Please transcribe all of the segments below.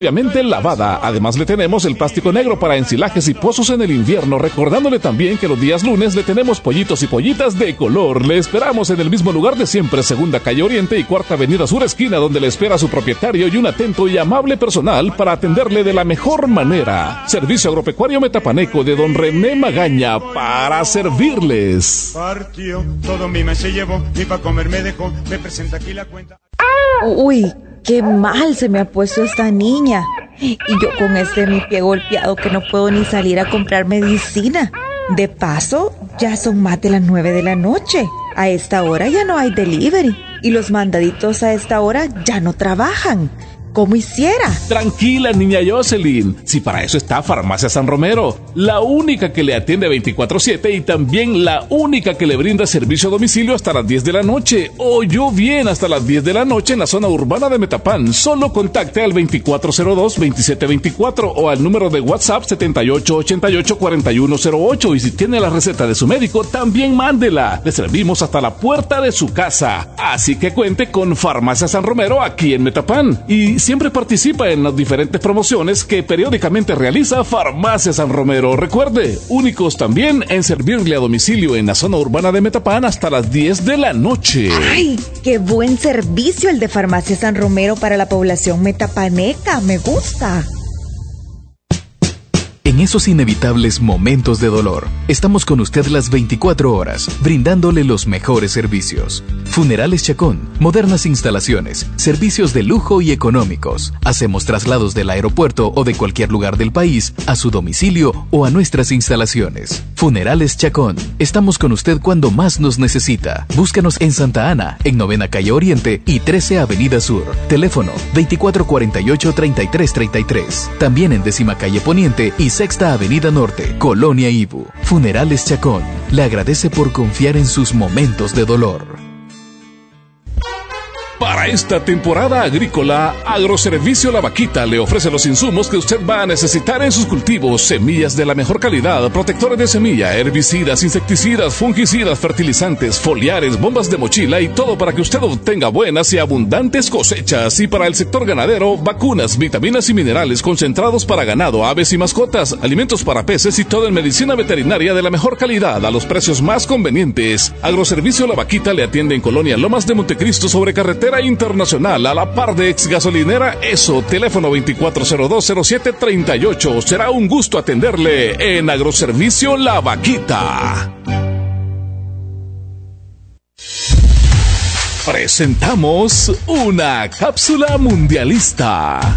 Obviamente lavada. Además le tenemos el plástico negro para ensilajes y pozos en el invierno, recordándole también que los días lunes le tenemos pollitos y pollitas de color. Le esperamos en el mismo lugar de siempre, Segunda Calle Oriente y Cuarta Avenida Sur esquina, donde le espera su propietario y un atento y amable personal para atenderle de la mejor manera. Servicio Agropecuario Metapaneco de don René Magaña para servirles. Partió, todo mi mes se llevó, ni pa' comer me dejó, me presenta aquí la cuenta. Uy, qué mal se me ha puesto esta niña. Y yo con mi pie golpeado que no puedo ni salir a comprar medicina. De paso, ya son más de las 9 de la noche. A esta hora ya no hay delivery. Y los mandaditos a esta hora ya no trabajan. ¿Cómo hiciera? Tranquila, niña Jocelyn. Si para eso está Farmacia San Romero, la única que le atiende 24/7 y también la única que le brinda servicio a domicilio hasta las 10 de la noche. Oyó bien, hasta las 10 de la noche en la zona urbana de Metapán. Solo contacte al 2402-2724 o al número de WhatsApp 7888-4108. Y si tiene la receta de su médico, también mándela. Le servimos hasta la puerta de su casa. Así que cuente con Farmacia San Romero aquí en Metapán. Y siempre participa en las diferentes promociones que periódicamente realiza Farmacia San Romero. Recuerde, únicos también en servirle a domicilio en la zona urbana de Metapán hasta las 10 de la noche. ¡Ay, qué buen servicio el de Farmacia San Romero para la población metapaneca! ¡Me gusta! En esos inevitables momentos de dolor, estamos con usted las 24 horas, brindándole los mejores servicios. Funerales Chacón, modernas instalaciones, servicios de lujo y económicos. Hacemos traslados del aeropuerto o de cualquier lugar del país a su domicilio o a nuestras instalaciones. Funerales Chacón, estamos con usted cuando más nos necesita. Búscanos en Santa Ana, en 9ª Calle Oriente y 13 Avenida Sur. Teléfono 2448-3333. También en 10ª Calle Poniente y 6ª Avenida Norte, Colonia Ibu. Funerales Chacón le agradece por confiar en sus momentos de dolor. Para esta temporada agrícola, Agroservicio La Vaquita le ofrece los insumos que usted va a necesitar en sus cultivos: semillas de la mejor calidad, protectores de semilla, herbicidas, insecticidas, fungicidas, fertilizantes, foliares, bombas de mochila y todo para que usted obtenga buenas y abundantes cosechas. Y para el sector ganadero, vacunas, vitaminas y minerales concentrados para ganado, aves y mascotas, alimentos para peces y todo en medicina veterinaria de la mejor calidad a los precios más convenientes. Agroservicio La Vaquita le atiende en Colonia Lomas de Montecristo sobre carretera internacional a la par de ex gasolinera ESO. Teléfono 24020738. Será un gusto atenderle en Agroservicio La Vaquita. Presentamos una cápsula mundialista.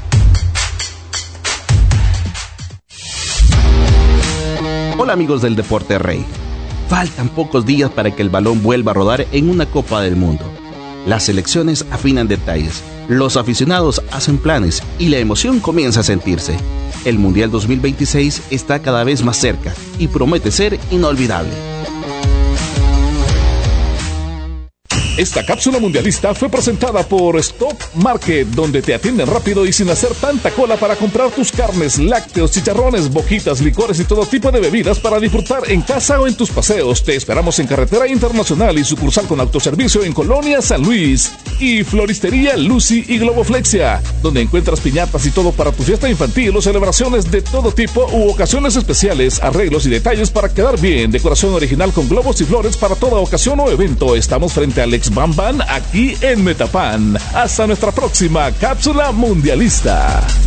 Hola amigos del Deporte Rey. Faltan pocos días para que el balón vuelva a rodar en una Copa del Mundo. Las selecciones afinan detalles, los aficionados hacen planes y la emoción comienza a sentirse. El Mundial 2026 está cada vez más cerca y promete ser inolvidable. Esta cápsula mundialista fue presentada por Stop Market, donde te atienden rápido y sin hacer tanta cola para comprar tus carnes, lácteos, chicharrones, boquitas, licores y todo tipo de bebidas para disfrutar en casa o en tus paseos. Te esperamos en Carretera Internacional y sucursal con autoservicio en Colonia San Luis. Y Floristería Lucy y Globoflexia, donde encuentras piñatas y todo para tu fiesta infantil o celebraciones de todo tipo u ocasiones especiales, arreglos y detalles para quedar bien. Decoración original con globos y flores para toda ocasión o evento. Estamos frente al ex Bam Bam aquí en Metapán. Hasta nuestra próxima cápsula mundialista.